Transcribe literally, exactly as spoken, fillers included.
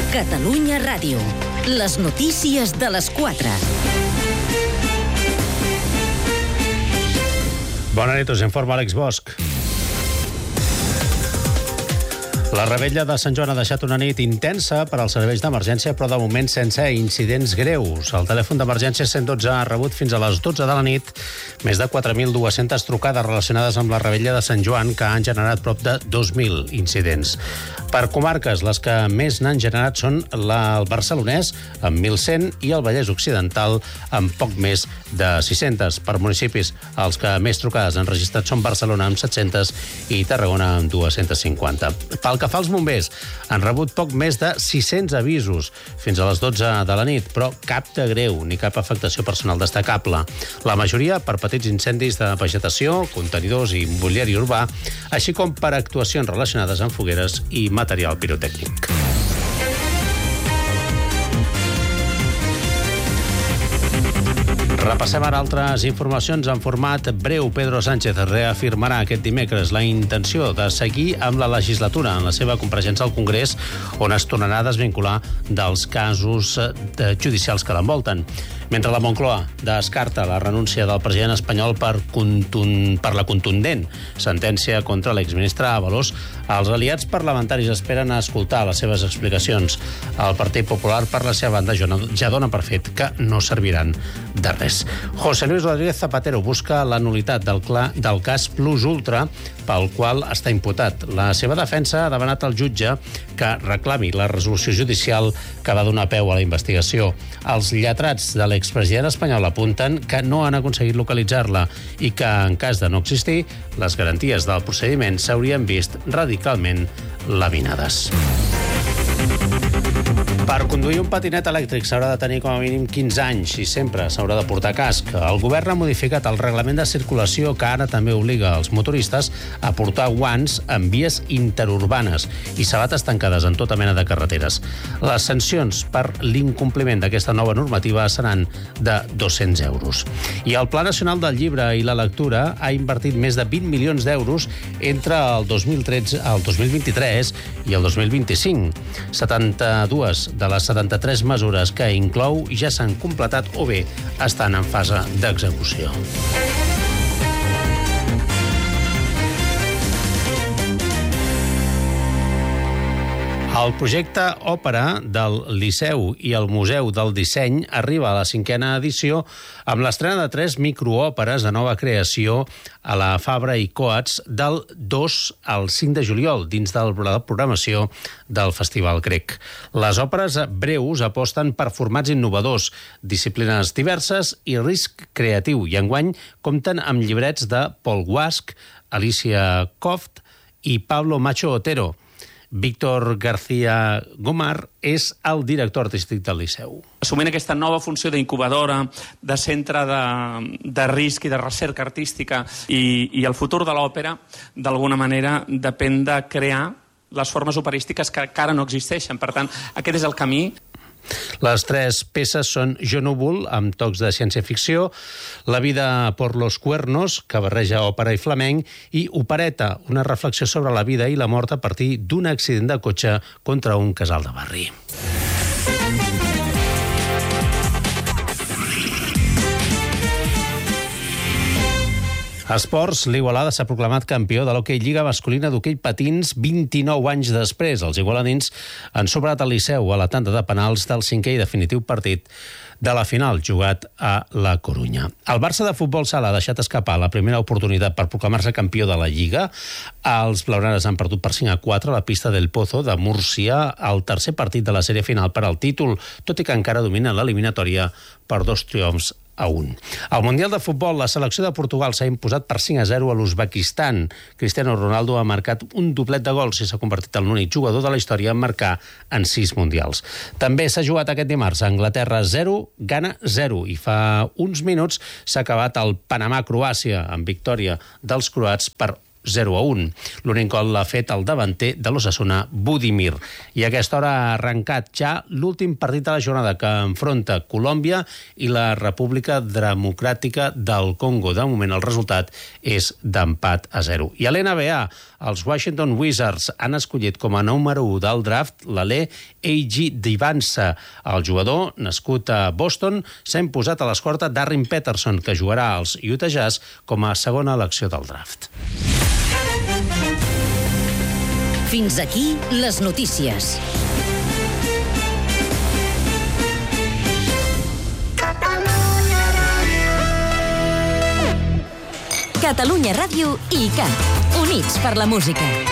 Catalunya Ràdio. Les notícies de les quatre. Bona nit, us informa Àlex Bosch. La revetlla de Sant Joan ha deixat una nit intensa per als serveis d'emergència, però de moment sense incidents greus. El telèfon d'emergència cent dotze ha rebut fins a les dotze de la nit més de quatre mil dues-centes trucades relacionades amb la revetlla de Sant Joan, que han generat prop de dos mil incidents. Per comarques, les que més n'han generat són la, el Barcelonès, amb mil cent, i el Vallès Occidental, amb poc més de sis-centes. Per municipis, els que més trucades han registrat són Barcelona, amb set-centes, i Tarragona, amb dues-centes cinquanta. Pel que fa als bombers, han rebut poc més de sis-cents avisos fins a les dotze de la nit, però cap de greu ni cap afectació personal destacable. La majoria per petits incendis de vegetació, contenidors i mobiliari urbà, així com per actuacions relacionades amb fogueres i material pirotècnic. Repassem ara altres informacions en format breu. Pedro Sánchez reafirmarà aquest dimecres la intenció de seguir amb la legislatura en la seva compareixença al Congrés, on es tornarà a desvincular dels casos judicials que l'envolten. Mentre la Moncloa descarta la renúncia del president espanyol per, contun... per la contundent sentència contra l'exministre Ábalos, els aliats parlamentaris esperen a escoltar les seves explicacions. El Partit Popular, per la seva banda, ja dona per fet que no serviran de res. José Luis Rodríguez Zapatero busca la nul·litat del, cla... del cas Plus Ultra, pel qual està imputat. La seva defensa ha demanat al jutge que reclami la resolució judicial que va donar peu a la investigació. Els lletrats de l'expresident espanyol apunten que no han aconseguit localitzar-la i que, en cas de no existir, les garanties del procediment s'haurien vist radicalment laminades. Per conduir un patinet elèctric s'haurà de tenir com a mínim quinze anys i sempre s'haurà de portar casc. El govern ha modificat el reglament de circulació que ara també obliga els motoristes a portar guants en vies interurbanes i sabates tancades en tota mena de carreteres. Les sancions per l'incompliment d'aquesta nova normativa seran de dos-cents euros. I el Pla Nacional del Llibre i la Lectura ha invertit més de vint milions d'euros entre el dos mil tretze, el dos mil vint-i-tres i el dos mil vint-i-cinc. setanta-dues de les setanta-tres mesures que inclou ja s'han completat o bé estan en fase d'execució. El projecte Òpera del Liceu i el Museu del Disseny arriba a la cinquena edició amb l'estrena de tres microòperes de nova creació a la Fabra i Coats del dos al cinc de juliol dins de la programació del Festival Grec. Les òperes breus aposten per formats innovadors, disciplines diverses i risc creatiu, i enguany compten amb llibrets de Paul Guasch, Alicia Koft i Pablo Macho Otero. Víctor García Gomar és el director artístic del Liceu. Assumint aquesta nova funció d'incubadora, de centre de, de risc i de recerca artística i, i el futur de l'òpera, d'alguna manera, depèn de crear les formes operístiques que encara no existeixen. Per tant, aquest és el camí. Les tres peces són Jo Núvol, amb tocs de ciència-ficció, La vida por los cuernos, que barreja òpera i flamenc, i Opereta, una reflexió sobre la vida i la mort a partir d'un accident de cotxe contra un casal de barri. Esports, l'Igualada s'ha proclamat campió de l'Hockey Lliga masculina d'hoquei patins vint-i-nou anys després. Els igualadins han sobrat el Liceu a la tanda de penals del cinquè i definitiu partit de la final, jugat a la Corunya. El Barça de futbol sala ha deixat escapar la primera oportunitat per proclamar-se campió de la Lliga. Els blaugranes han perdut per cinc a quatre a la pista del Pozo de Múrcia, el tercer partit de la sèrie final per al títol, tot i que encara domina l'eliminatòria per dos triomfs a un. Al Mundial de Futbol, la selecció de Portugal s'ha imposat per cinc a zero a l'Uzbekistan. Cristiano Ronaldo ha marcat un doblet de gols i s'ha convertit en l'únic jugador de la història en marcar en sis mundials. També s'ha jugat aquest dimarts a Anglaterra zero, Ghana zero, i fa uns minuts s'ha acabat el Panamà-Croàcia amb victòria dels croats per zero a un. L'únic gol l'ha fet el davanter de l'Osasuna, Budimir. I a aquesta hora ha arrencat ja l'últim partit de la jornada, que enfronta Colòmbia i la República Democràtica del Congo. De moment el resultat és d'empat a zero. I a l'N B A, els Washington Wizards han escollit com a número u del draft l'Ale Ejidivance. El jugador, nascut a Boston, s'ha imposat a l'escorta Darren Peterson, que jugarà als Utah Jazz com a segona elecció del draft. Fins aquí les notícies. Catalunya Ràdio i I C A T, units per la música.